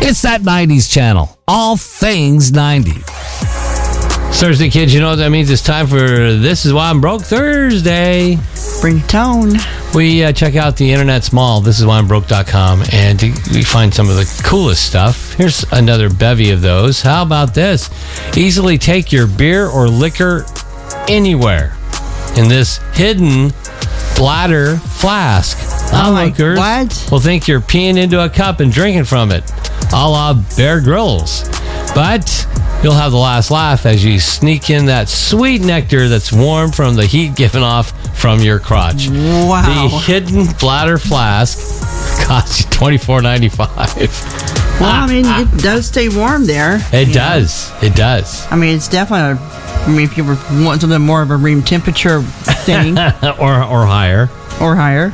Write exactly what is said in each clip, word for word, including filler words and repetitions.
It's that nineties channel. All things nineties. Thursday, kids, you know what that means? It's time for This Is Why I'm Broke Thursday. Bring tone. We uh, check out the internet's mall, this is why I'm broke dot com, and we find some of the coolest stuff. Here's another bevy of those. How about this? Easily take your beer or liquor anywhere in this hidden bladder flask. Oh my, what? Will think you're peeing into a cup and drinking from it, a la Bear Grylls. But you'll have the last laugh as you sneak in that sweet nectar that's warm from the heat given off from your crotch. Wow. The hidden bladder flask costs you twenty-four ninety-five. Well, I mean, it does stay warm there. It does. Know. It does. I mean, it's definitely, a, I mean, if you were want something more of a room temperature thing. or, or higher. Or higher.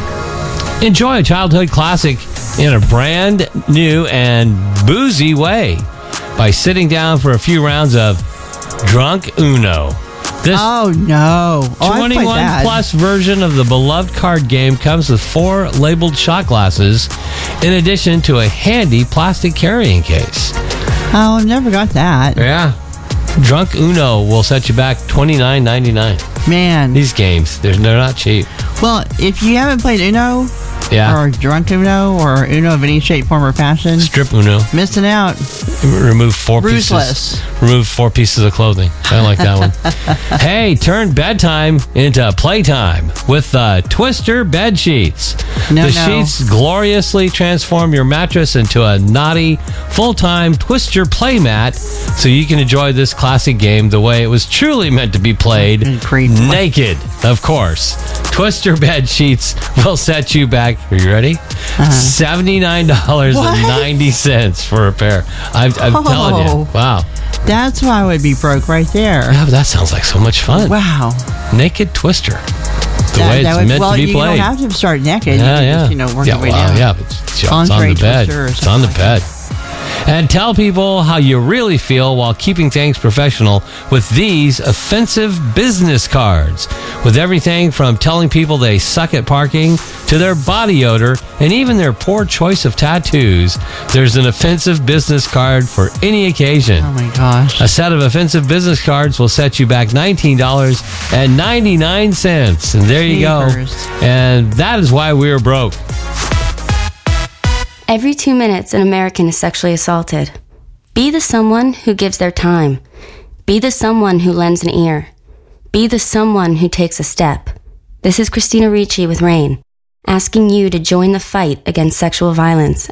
Enjoy a childhood classic in a brand new and boozy way by sitting down for a few rounds of Drunk Uno. This oh, no. Oh, twenty-one plus version of the beloved card game comes with four labeled shot glasses in addition to a handy plastic carrying case. Oh, I never got that. Yeah. Drunk Uno will set you back twenty-nine ninety-nine. Man. These games, they're, they're not cheap. Well, if you haven't played Uno... Yeah. Or Drunk Uno, or Uno of any shape, form, or fashion. Strip Uno. Missing out. Remove four Ruthless. pieces. Remove four pieces of clothing. I like that one. Hey, turn bedtime into playtime with uh, Twister bed sheets. No, the no. sheets gloriously transform your mattress into a naughty, full-time Twister playmat, so you can enjoy this classic game the way it was truly meant to be played, naked, of course. Twister bed sheets will set you back. Are you ready? Uh-huh. seventy-nine dollars and ninety cents for a pair. I'm, I'm oh, telling you. Wow. That's why I would be broke right there. Yeah, but that sounds like so much fun. Wow. Naked Twister. The that, way it's would, meant well, to be you played. You don't have to start naked. Yeah, you yeah. Just, you know, work yeah, your way well, down. yeah, but it's, it's on the bed. It's on the like bed. That. And tell people how you really feel while keeping things professional with these offensive business cards. With everything from telling people they suck at parking to their body odor and even their poor choice of tattoos, there's an offensive business card for any occasion. Oh my gosh. A set of offensive business cards will set you back nineteen dollars and ninety-nine cents. And there you Jeepers. go. And that is why we're broke. Every two minutes, an American is sexually assaulted. Be the someone who gives their time. Be the someone who lends an ear. Be the someone who takes a step. This is Christina Ricci with RAIN, asking you to join the fight against sexual violence